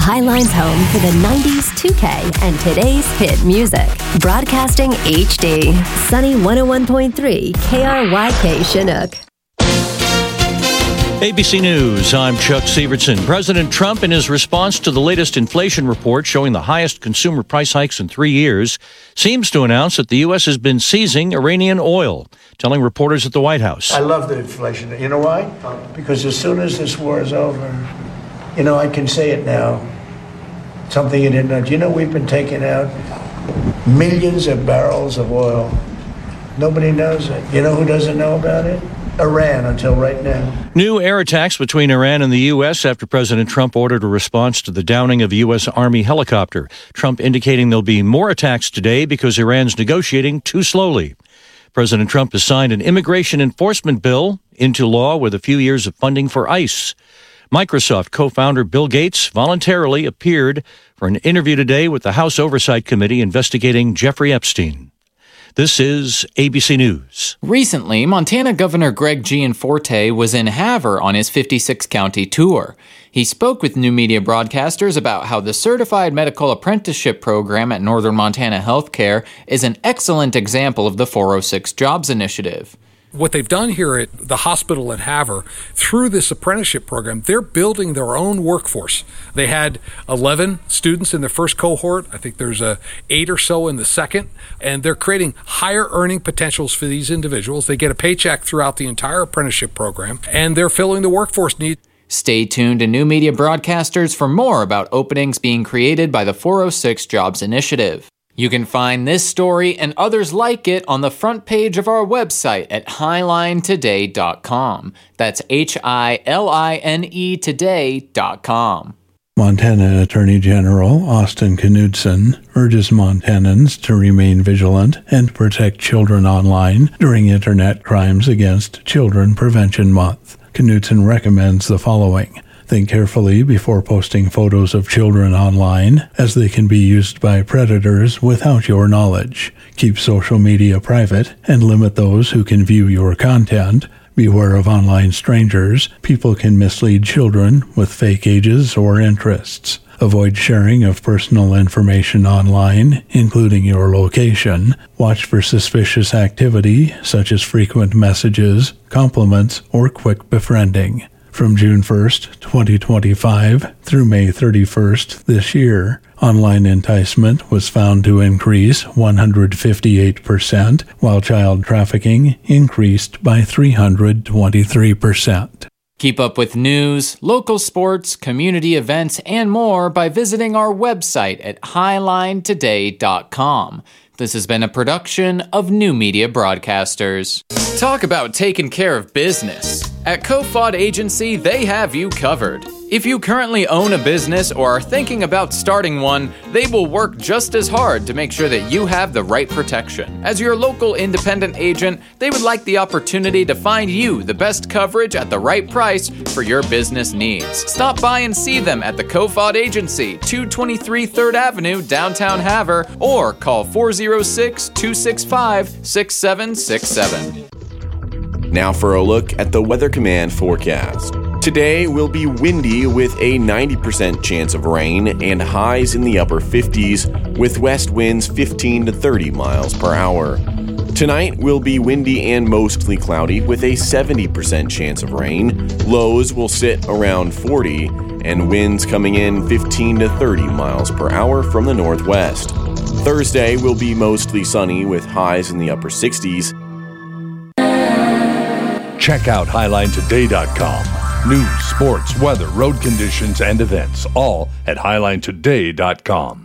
Highline's home for the 90s 2K and today's hit music. Broadcasting HD. Sunny 101.3 KRYK Chinook. ABC News, I'm Chuck Severson. President Trump, in his response to the latest inflation report showing the highest consumer price hikes in 3 years, seems to announce that the U.S. has been seizing Iranian oil, telling reporters at the White House. I love the inflation. You know why? Because as soon as this war is over, I can say it now. Something you didn't know. Do you know we've been taking out millions of barrels of oil? Nobody knows it. You know who doesn't know about it? Iran, until right now. New air attacks between Iran and the U.S. after President Trump ordered a response to the downing of a U.S. Army helicopter. Trump indicating there'll be more attacks today because Iran's negotiating too slowly. President Trump has signed an immigration enforcement bill into law with a few years of funding for ICE. Microsoft co-founder Bill Gates voluntarily appeared for an interview today with the House Oversight Committee investigating Jeffrey Epstein. This is ABC News. Recently, Montana Governor Greg Gianforte was in Havre on his 56-county tour. He spoke with new media broadcasters about how the Certified Medical Apprenticeship Program at Northern Montana Healthcare is an excellent example of the 406 Jobs Initiative. What they've done here at the hospital at Havre, through this apprenticeship program, they're building their own workforce. They had 11 students in the first cohort. I think there's 8 or so in the second. And they're creating higher earning potentials for these individuals. They get a paycheck throughout the entire apprenticeship program, and they're filling the workforce need. Stay tuned to new media broadcasters for more about openings being created by the 406 Jobs Initiative. You can find this story and others like it on the front page of our website at highlinetoday.com. That's HILINE today.com. Montana Attorney General Austin Knudsen urges Montanans to remain vigilant and protect children online during Internet Crimes Against Children Prevention Month. Knudsen recommends the following. Think carefully before posting photos of children online, as they can be used by predators without your knowledge. Keep social media private and limit those who can view your content. Beware of online strangers. People can mislead children with fake ages or interests. Avoid sharing of personal information online, including your location. Watch for suspicious activity, such as frequent messages, compliments, or quick befriending. From June 1st, 2025 through May 31st this year, online enticement was found to increase 158%, while child trafficking increased by 323%. Keep up with news, local sports, community events, and more by visiting our website at highlinetoday.com. This has been a production of New Media Broadcasters. Talk about taking care of business. At Kofod Agency, they have you covered. If you currently own a business or are thinking about starting one, they will work just as hard to make sure that you have the right protection. As your local independent agent, they would like the opportunity to find you the best coverage at the right price for your business needs. Stop by and see them at the Kofod Agency, 223 3rd Avenue, downtown Havre, or call 406-265-6767. Now for a look at the Weather Command forecast. Today will be windy with a 90% chance of rain and highs in the upper 50s with west winds 15 to 30 miles per hour. Tonight will be windy and mostly cloudy with a 70% chance of rain. Lows will sit around 40 and winds coming in 15 to 30 miles per hour from the northwest. Thursday will be mostly sunny with highs in the upper 60s. Check out highlinetoday.com. News, sports, weather, road conditions, and events, all at highlinetoday.com.